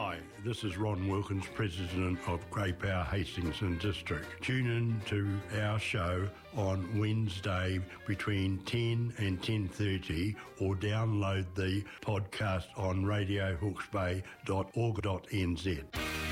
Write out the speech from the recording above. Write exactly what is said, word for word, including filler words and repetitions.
Hi, this is Ron Wilkins, President of Grey Power Hastings and District. Tune in to our show on Wednesday between ten and ten thirty or download the podcast on radio hawke's bay dot org dot n z.